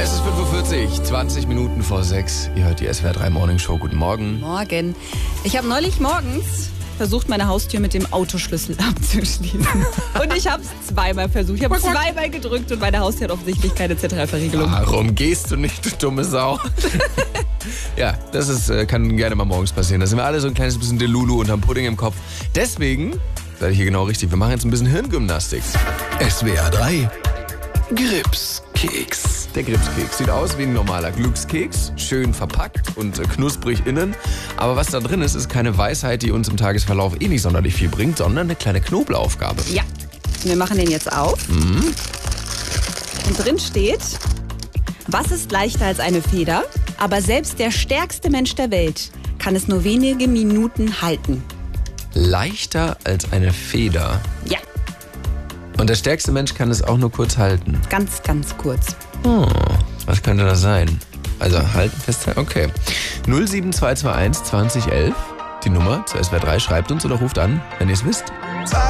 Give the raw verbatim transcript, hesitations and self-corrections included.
Es ist fünf Uhr vierzig, zwanzig Minuten vor sechs. Ihr hört die S W R drei Morning Show. Guten Morgen. Morgen. Ich habe neulich morgens versucht, meine Haustür mit dem Autoschlüssel abzuschließen. Und ich habe es zweimal versucht. Ich habe zweimal gedrückt und meine Haustür hat offensichtlich keine Zentralverriegelung. Warum gehst du nicht, du dumme Sau? Ja, das ist, kann gerne mal morgens passieren. Da sind wir alle so ein kleines bisschen Delulu unterm Pudding im Kopf. Deswegen, seid ihr hier genau richtig, wir machen jetzt ein bisschen Hirngymnastik. S W R drei Gripskeks. Der Gripskeks sieht aus wie ein normaler Glückskeks, schön verpackt und knusprig innen. Aber was da drin ist, ist keine Weisheit, die uns im Tagesverlauf eh nicht sonderlich viel bringt, sondern eine kleine Knobelaufgabe. Ja, wir machen den jetzt auf. Mhm. Und drin steht, was ist leichter als eine Feder, aber selbst der stärkste Mensch der Welt kann es nur wenige Minuten halten. Leichter als eine Feder. Ja, Und der stärkste Mensch kann es auch nur kurz halten. ganz, ganz kurz. Oh, was könnte das sein? Also halten, festhalten, okay. null sieben zwei zwei eins zwanzig elf, die Nummer zur S W R drei, schreibt uns oder ruft an, wenn ihr es wisst.